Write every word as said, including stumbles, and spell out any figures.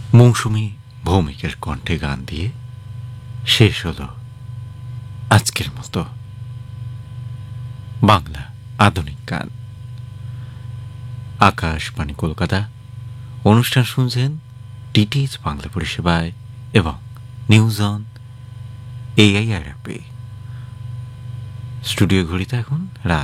মৌসুমী ভৌমিকের কণ্ঠে গান দিয়ে শেষ হলো আজকের মতো বাংলা আধুনিক গান। আকাশবাণী কলকাতা অনুষ্ঠান শুনছেন ডিটিএইচ বাংলা পরিষেবায় এবং নিউজ অন এআইআরএফে। স্টুডিও ঘড়িতে এখন রাত